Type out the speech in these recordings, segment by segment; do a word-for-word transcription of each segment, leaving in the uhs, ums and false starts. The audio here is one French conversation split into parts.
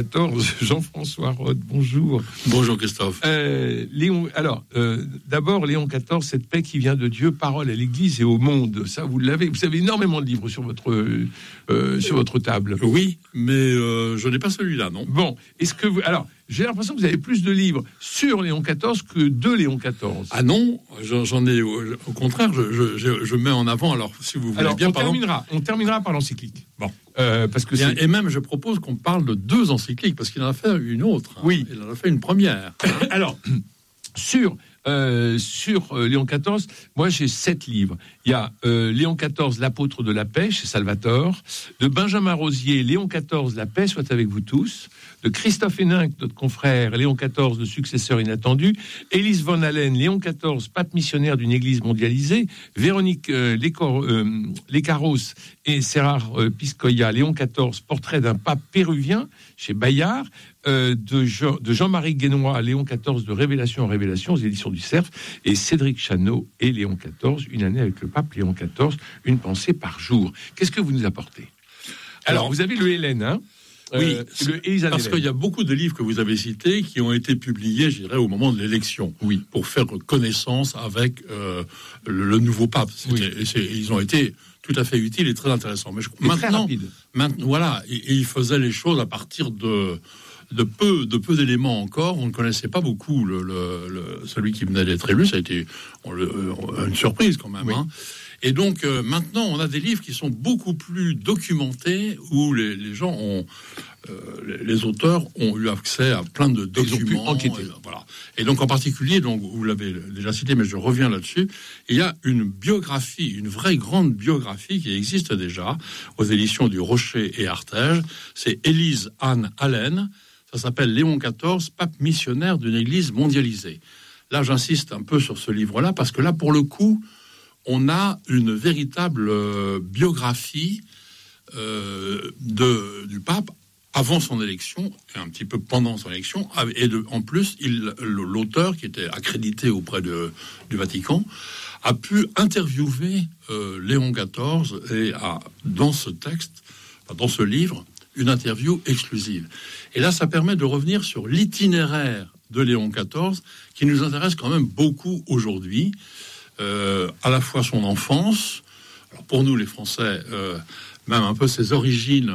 quatorze, Jean-François Rode, bonjour. Bonjour Christophe. Euh, Léon, alors, euh, d'abord, Léon quatorze, cette paix qui vient de Dieu, parole à l'Église et au monde. Ça, vous l'avez. Vous avez énormément de livres sur votre, euh, sur votre table. Oui, mais euh, je n'ai pas celui-là, non. Bon, est-ce que vous... Alors, j'ai l'impression que vous avez plus de livres sur Léon quatorze que de Léon quatorze. Ah non, j'en ai... Au contraire, je, je, je mets en avant, alors, si vous voulez alors, bien... On pardon. terminera, on terminera par l'encyclique. Bon. Euh, parce que et, et même, je propose qu'on parle de deux encycliques, parce qu'il en a fait une autre. Hein. Oui. Il en a fait une première. Alors, sur... Euh, sur euh, Léon quatorze, moi j'ai sept livres. Il y a euh, Léon quatorze, l'apôtre de la paix chez Salvatore, de Benjamin Rosier, Léon quatorze, la paix soit avec vous tous, de Christophe Hénin, notre confrère, Léon quatorze, le successeur inattendu, Élise von Allen, Léon quatorze, pape missionnaire d'une église mondialisée, Véronique euh, Lécor, euh, Lécaros et Serrar euh, Piscoya, Léon quatorze, portrait d'un pape péruvien chez Bayard, euh, de, Jean, de Jean-Marie Guénois, Léon quatorze, de Révélation en Révélation, aux éditions du Cerf, et Cédric Chano et Léon quatorze, une année avec le pape Léon quatorze, une pensée par jour. Qu'est-ce que vous nous apportez ? Alors, Alors vous avez le Hélène, hein ? Oui, euh, le parce qu'il y a beaucoup de livres que vous avez cités qui ont été publiés, je dirais, au moment de l'élection, oui, pour faire connaissance avec euh, le, le nouveau pape. Oui. Et c'est, ils ont été tout à fait utiles et très intéressants. Mais je, et maintenant, très rapide. maintenant, voilà, et, et ils faisaient les choses à partir de de peu de peu d'éléments encore. On ne connaissait pas beaucoup le, le, le celui qui venait d'être élu. Ça a été on le, une surprise quand même. Oui. Hein. Et donc euh, maintenant, on a des livres qui sont beaucoup plus documentés, où les, les gens ont, euh, les, les auteurs ont eu accès à plein de documents. Ils ont pu enquêter. Et, voilà. Et donc en particulier, donc vous l'avez déjà cité, mais je reviens là-dessus. Il y a une biographie, une vraie grande biographie qui existe déjà aux éditions du Rocher et Artege. C'est Élise Anne Allen. Ça s'appelle Léon quatorze, pape missionnaire d'une église mondialisée. Là, j'insiste un peu sur ce livre-là parce que là, pour le coup, on a une véritable euh, biographie euh, de, du pape avant son élection et un petit peu pendant son élection. Et de, en plus, il, l'auteur, qui était accrédité auprès de, du Vatican, a pu interviewer euh, Léon quatorze et a, dans ce texte, dans ce livre, une interview exclusive. Et là, ça permet de revenir sur l'itinéraire de Léon quatorze, qui nous intéresse quand même beaucoup aujourd'hui. Euh, à la fois son enfance, alors pour nous les Français, euh, même un peu ses origines,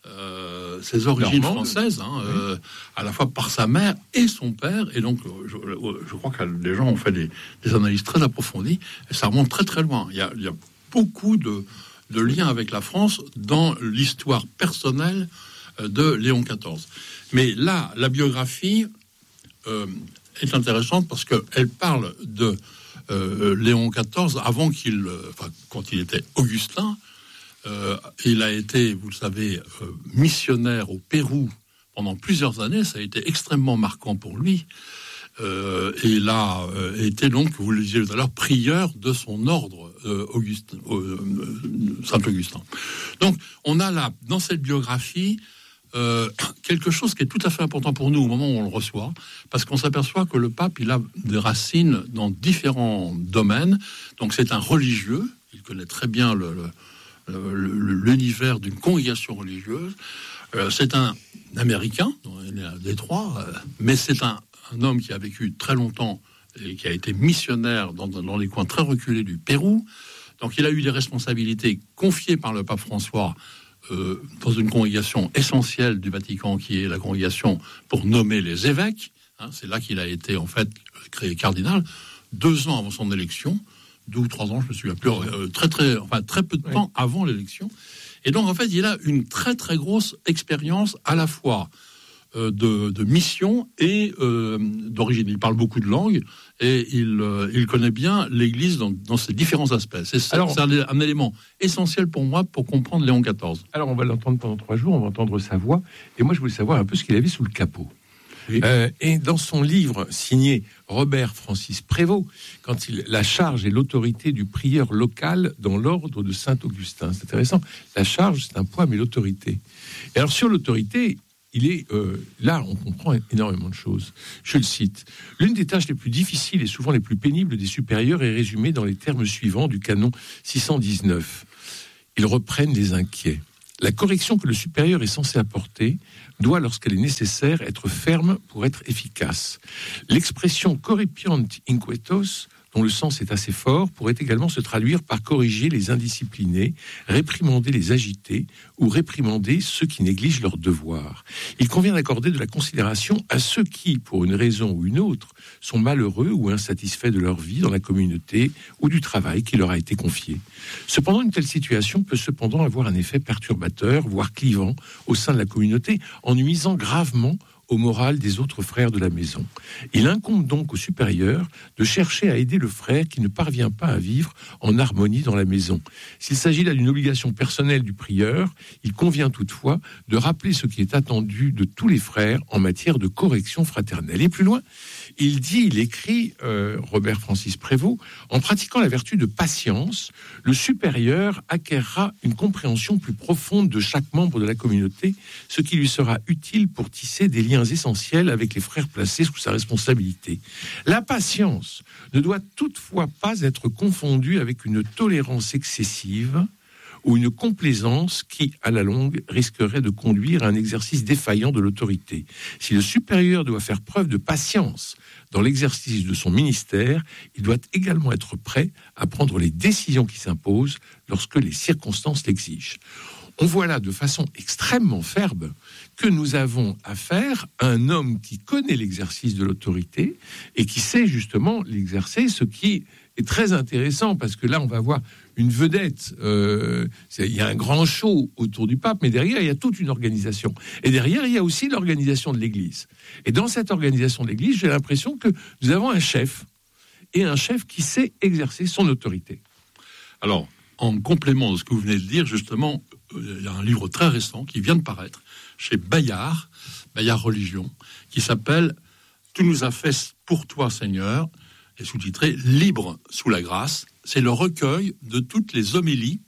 euh, ses origines Normande. françaises, hein, oui. euh, à la fois par sa mère et son père, et donc je, je crois que les gens ont fait des, des analyses très approfondies, et ça remonte très très loin. Il y a, il y a beaucoup de, de liens avec la France dans l'histoire personnelle de Léon quatorze. Mais là, la biographie euh, est intéressante parce qu'elle parle de Euh, Léon quatorze, avant qu'il, euh, enfin, quand il était Augustin, euh, il a été, vous le savez, euh, missionnaire au Pérou pendant plusieurs années. Ça a été extrêmement marquant pour lui. Euh, et il a euh, été donc, vous le disiez tout à l'heure, prieur de son ordre, euh, Augustin, euh, Saint-Augustin. Donc, on a là, dans cette biographie, Euh, quelque chose qui est tout à fait important pour nous au moment où on le reçoit, parce qu'on s'aperçoit que le pape, il a des racines dans différents domaines. Donc c'est un religieux, il connaît très bien le, le, le, l'univers d'une congrégation religieuse. Euh, c'est un Américain, il est à Détroit, euh, mais c'est un, un homme qui a vécu très longtemps et qui a été missionnaire dans, dans les coins très reculés du Pérou. Donc il a eu des responsabilités confiées par le pape François Euh, dans une congrégation essentielle du Vatican, qui est la congrégation pour nommer les évêques. Hein, c'est là qu'il a été en fait créé cardinal, deux ans avant son élection, deux ou trois ans, je me souviens plus, euh, très très, enfin très peu de temps oui. avant l'élection. Et donc en fait, il a une très très grosse expérience à la fois euh, de, de mission et euh, d'origine. Il parle beaucoup de langues et il, euh, il connaît bien l'Église dans, dans ses différents aspects. C'est, ça, Alors, c'est un, un élément essentiel pour moi pour comprendre Léon quatorze. Alors on va l'entendre pendant trois jours, on va entendre sa voix. Et moi je voulais savoir un peu ce qu'il avait sous le capot. Oui. Euh, et dans son livre signé Robert Francis Prévost, quand il la charge et l'autorité du prieur local dans l'ordre de Saint-Augustin. C'est intéressant. La charge, c'est un poids, mais l'autorité. Et alors sur l'autorité, il est euh, là, on comprend énormément de choses. Je le cite. L'une des tâches les plus difficiles et souvent les plus pénibles des supérieurs est résumée dans les termes suivants du canon six cent dix-neuf. Ils reprennent les inquiets, La correction que le supérieur est censé apporter doit, lorsqu'elle est nécessaire, être ferme pour être efficace. L'expression corripiant inquietos, dont le sens est assez fort, pourrait également se traduire par corriger les indisciplinés, réprimander les agités ou réprimander ceux qui négligent leurs devoirs. Il convient d'accorder de la considération à ceux qui, pour une raison ou une autre, sont malheureux ou insatisfaits de leur vie dans la communauté ou du travail qui leur a été confié. Cependant, une telle situation peut cependant avoir un effet perturbateur, voire clivant, au sein de la communauté, en nuisant gravement au moral des autres frères de la maison. Il incombe donc au supérieur de chercher à aider le frère qui ne parvient pas à vivre en harmonie dans la maison. S'il s'agit là d'une obligation personnelle du prieur, il convient toutefois de rappeler ce qui est attendu de tous les frères en matière de correction fraternelle. Et plus loin, il dit, il écrit, euh, Robert Francis Prévost, en pratiquant la vertu de patience, le supérieur acquérera une compréhension plus profonde de chaque membre de la communauté, ce qui lui sera utile pour tisser des liens essentiels avec les frères placés sous sa responsabilité. La patience ne doit toutefois pas être confondue avec une tolérance excessive ou une complaisance qui, à la longue, risquerait de conduire à un exercice défaillant de l'autorité. Si le supérieur doit faire preuve de patience dans l'exercice de son ministère, il doit également être prêt à prendre les décisions qui s'imposent lorsque les circonstances l'exigent. On voit là de façon extrêmement ferme que nous avons affaire à un homme qui connaît l'exercice de l'autorité et qui sait justement l'exercer, ce qui est très intéressant parce que là on va voir une vedette, euh, il y a un grand show autour du pape, mais derrière il y a toute une organisation. Et derrière il y a aussi l'organisation de l'Église. Et dans cette organisation de l'Église, j'ai l'impression que nous avons un chef, et un chef qui sait exercer son autorité. Alors, en complément de ce que vous venez de dire, justement, il y a un livre très récent qui vient de paraître chez Bayard, Bayard Religion, qui s'appelle « Tout nous a fait pour toi, Seigneur », et sous-titré « Libre sous la grâce ». C'est le recueil de toutes les homélies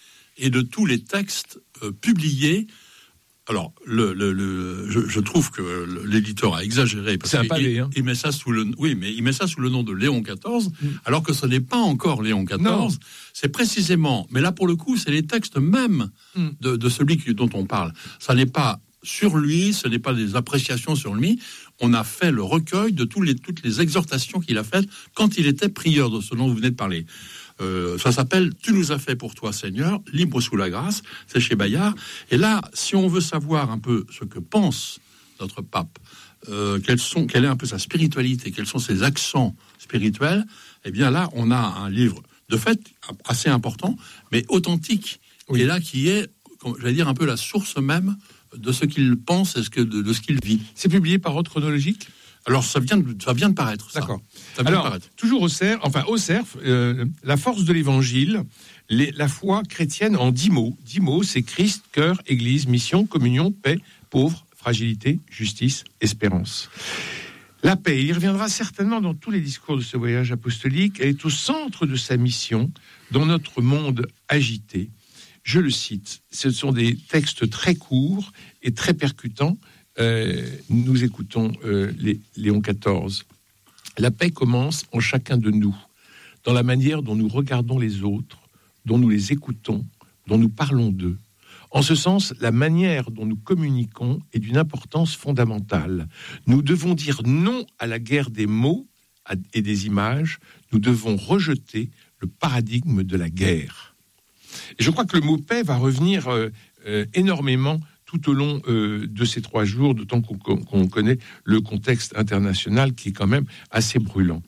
et de tous les textes euh, publiés. Alors, le, le, le, je, je trouve que l'éditeur a exagéré parce c'est un qu'il pavé, hein. il met ça sous le, oui, mais il met ça sous le nom de Léon quatorze, mmh. alors que ce n'est pas encore Léon quatorze. Non. C'est précisément, mais là pour le coup, c'est les textes mêmes mmh. de, de celui qui, dont on parle. Ça n'est pas sur lui, ce n'est pas des appréciations sur lui. On a fait le recueil de tous les, toutes les exhortations qu'il a faites quand il était prieur, de ce dont vous venez de parler. Euh, ça s'appelle « Tu nous as fait pour toi, Seigneur, libre sous la grâce », c'est chez Bayard. Et là, si on veut savoir un peu ce que pense notre pape, euh, quels sont, quelle est un peu sa spiritualité, quels sont ses accents spirituels, eh bien là, on a un livre de fait assez important, mais authentique, oui. Et là qui est, j'allais dire, un peu la source même de ce qu'il pense et de, de ce qu'il vit. C'est publié par ordre chronologique ? Alors, ça vient de, ça vient de paraître, ça. D'accord. Ça vient Alors, de paraître. toujours au cerf, enfin, au cerf, euh, la force de l'évangile, les, la foi chrétienne en dix mots. Dix mots, c'est Christ, cœur, église, mission, communion, paix, pauvre, fragilité, justice, espérance. La paix, il y reviendra certainement dans tous les discours de ce voyage apostolique. Elle est au centre de sa mission dans notre monde agité. Je le cite, ce sont des textes très courts et très percutants. Euh, nous écoutons euh, les, Léon quatorze. La paix commence en chacun de nous, dans la manière dont nous regardons les autres, dont nous les écoutons, dont nous parlons d'eux. En ce sens, la manière dont nous communiquons est d'une importance fondamentale. Nous devons dire non à la guerre des mots et des images. Nous devons rejeter le paradigme de la guerre. Et je crois que le mot paix va revenir euh, euh, énormément tout au long euh, de ces trois jours, d'autant qu'on, qu'on connaît le contexte international qui est quand même assez brûlant.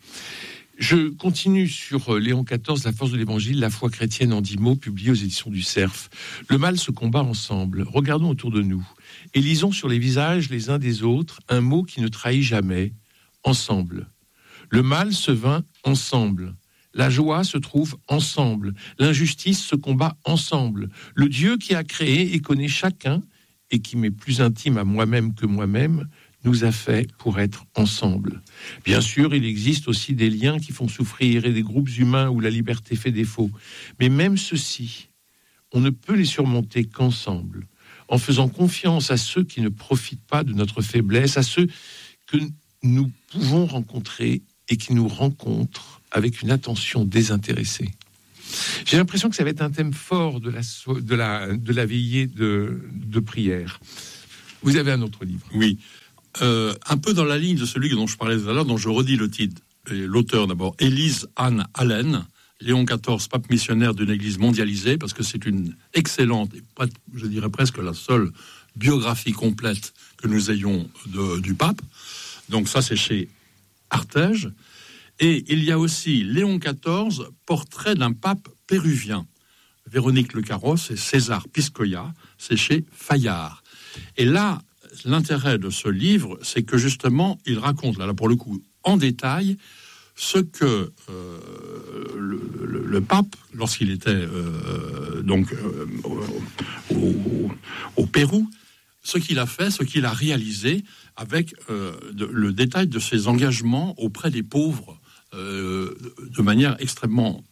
Je continue sur Léon quatorze, La force de l'évangile, la foi chrétienne en dix mots, publié aux éditions du Cerf. Le mal se combat ensemble. Regardons autour de nous et lisons sur les visages les uns des autres un mot qui ne trahit jamais. Ensemble. Le mal se vainc ensemble. La joie se trouve ensemble. L'injustice se combat ensemble. Le Dieu qui a créé et connaît chacun et qui m'est plus intime à moi-même que moi-même, nous a fait pour être ensemble. Bien sûr, il existe aussi des liens qui font souffrir et des groupes humains où la liberté fait défaut. Mais même ceux-ci, on ne peut les surmonter qu'ensemble, en faisant confiance à ceux qui ne profitent pas de notre faiblesse, à ceux que nous pouvons rencontrer et qui nous rencontrent avec une attention désintéressée. J'ai l'impression que ça va être un thème fort de la, de la, de la veillée de, de prière. Vous avez un autre livre. Oui. Euh, un peu dans la ligne de celui dont je parlais tout à l'heure, dont je redis le titre. Et l'auteur d'abord, Élise Anne Allen, Léon quatorze, pape missionnaire d'une église mondialisée, parce que c'est une excellente, et je dirais presque la seule biographie complète que nous ayons de, du pape. Donc ça, c'est chez Artege. Et il y a aussi Léon quatorze, portrait d'un pape péruvien. Véronique Le Carrosse et César Piscoya, c'est chez Fayard. Et là, l'intérêt de ce livre, c'est que justement, il raconte, là, là pour le coup, en détail, ce que euh, le, le, le pape, lorsqu'il était euh, donc euh, au, au, au Pérou, ce qu'il a fait, ce qu'il a réalisé, avec euh, de, le détail de ses engagements auprès des pauvres, euh, de manière extrêmement,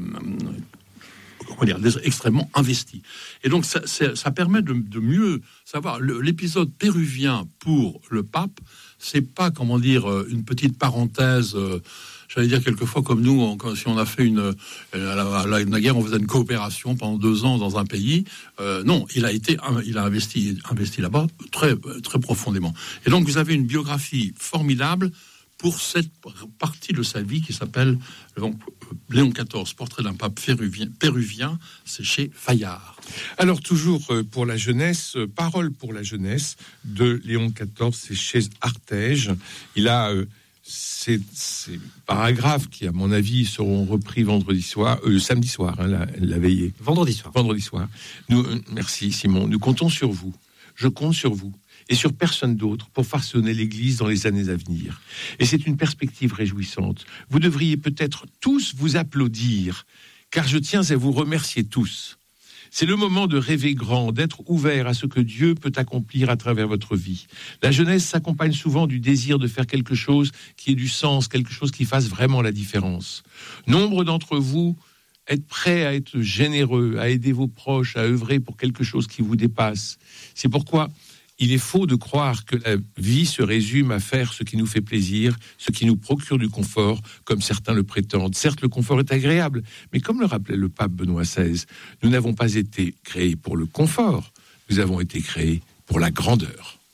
comment dire, extrêmement investie. Et donc ça, ça permet de, de mieux savoir. Le, l'épisode péruvien pour le pape, c'est pas, comment dire, une petite parenthèse. Euh, J'allais dire quelquefois comme nous, on, si on a fait une à la, à la guerre, on faisait une coopération pendant deux ans dans un pays. Euh, non, il a été, il a investi, investi là-bas très, très profondément. Et donc vous avez une biographie formidable pour cette partie de sa vie qui s'appelle donc, Léon quatorze, portrait d'un pape péruvien, péruvien, c'est chez Fayard. Alors toujours pour la jeunesse, Parole pour la jeunesse de Léon quatorze, c'est chez Artege. Il a euh, ces, ces paragraphes qui, à mon avis, seront repris vendredi soir, euh, samedi soir, hein, la, la veillée. Vendredi soir. Vendredi soir. Nous, euh, merci Simon. Nous comptons sur vous. Je compte sur vous. Et sur personne d'autre pour façonner l'Église dans les années à venir. Et c'est une perspective réjouissante. Vous devriez peut-être tous vous applaudir, car je tiens à vous remercier tous. C'est le moment de rêver grand, d'être ouvert à ce que Dieu peut accomplir à travers votre vie. La jeunesse s'accompagne souvent du désir de faire quelque chose qui ait du sens, quelque chose qui fasse vraiment la différence. Nombre d'entre vous êtes prêts à être généreux, à aider vos proches, à œuvrer pour quelque chose qui vous dépasse. C'est pourquoi il est faux de croire que la vie se résume à faire ce qui nous fait plaisir, ce qui nous procure du confort, comme certains le prétendent. Certes, le confort est agréable, mais comme le rappelait le pape Benoît seize, nous n'avons pas été créés pour le confort, nous avons été créés pour la grandeur.